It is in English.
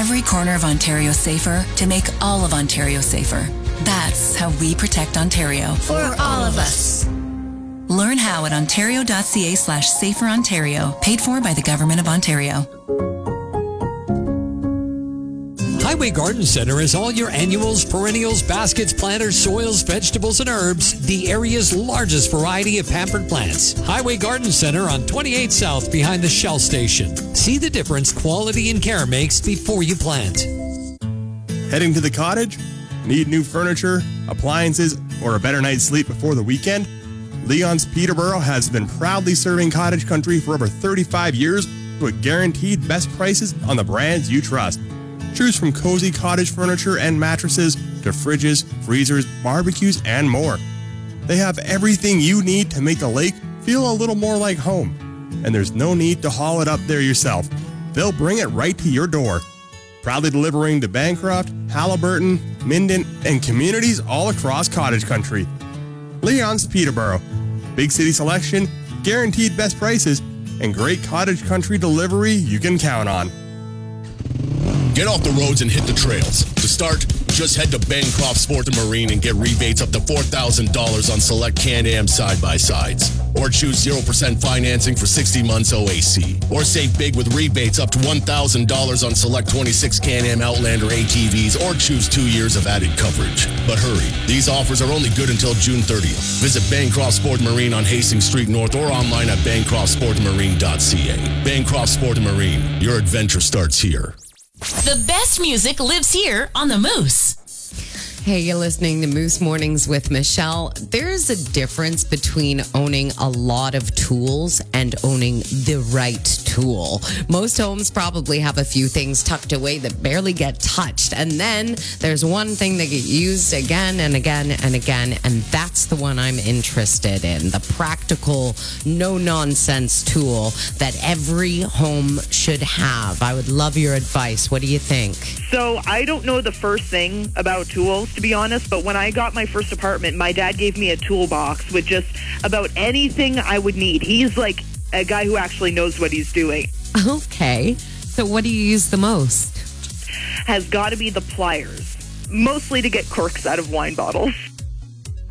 every corner of Ontario safer to make all of Ontario safer. That's how we protect Ontario. For all of us. Learn how at ontario.ca/saferontario, paid for by the Government of Ontario. Highway Garden Center is all your annuals, perennials, baskets, planters, soils, vegetables, and herbs. The area's largest variety of pampered plants. Highway Garden Center on 28 South behind the Shell Station. See the difference quality and care makes before you plant. Heading to the cottage? Need new furniture, appliances, or a better night's sleep before the weekend? Leon's Peterborough has been proudly serving cottage country for over 35 years with guaranteed best prices on the brands you trust. Choose from cozy cottage furniture and mattresses to fridges, freezers, barbecues, and more. They have everything you need to make the lake feel a little more like home. And there's no need to haul it up there yourself. They'll bring it right to your door. Proudly delivering to Bancroft, Haliburton, Minden, and communities all across cottage country. Leon's Peterborough. Big city selection, guaranteed best prices, and great cottage country delivery you can count on. Get off the roads and hit the trails. To start, just head to Bancroft Sport and Marine and get rebates up to $4,000 on select Can-Am side-by-sides. Or choose 0% financing for 60 months OAC. Or save big with rebates up to $1,000 on select 26 Can-Am Outlander ATVs, or choose 2 years of added coverage. But hurry, these offers are only good until June 30th. Visit Bancroft Sport and Marine on Hastings Street North or online at bancroftsportandmarine.ca. Bancroft Sport and Marine, your adventure starts here. The best music lives here on The Moose. Hey, you're listening to Moose Mornings with Michelle. There's a difference between owning a lot of tools and owning the right tool. Most homes probably have a few things tucked away that barely get touched. And then there's one thing that gets used again and again and again. And that's the one I'm interested in. The practical, no-nonsense tool that every home should have. I would love your advice. What do you think? So I don't know the first thing about tools, to be honest, but when I got my first apartment, my dad gave me a toolbox with just about anything I would need. He's like a guy who actually knows what he's doing. Okay. So what do you use the most? Has got to be the pliers, mostly to get corks out of wine bottles.